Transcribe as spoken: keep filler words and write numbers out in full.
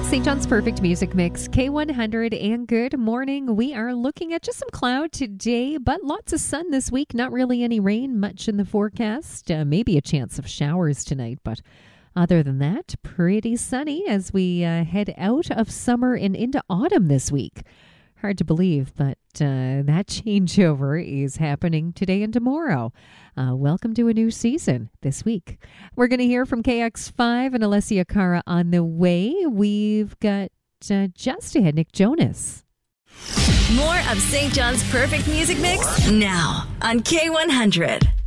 Saint John's Perfect Music Mix, K one hundred, and good morning. We are looking at just some cloud today, but lots of sun this week. Not really any rain, much in the forecast. Uh, maybe a chance of showers tonight, but other than that, pretty sunny as we uh, head out of summer and into autumn this week. Hard to believe, but uh, that changeover is happening today and tomorrow. Uh, welcome to a new season this week. We're going to hear from K X five and Alessia Cara on the way. We've got uh, just ahead Nick Jonas. More of Saint John's Perfect Music Mix now on K one hundred.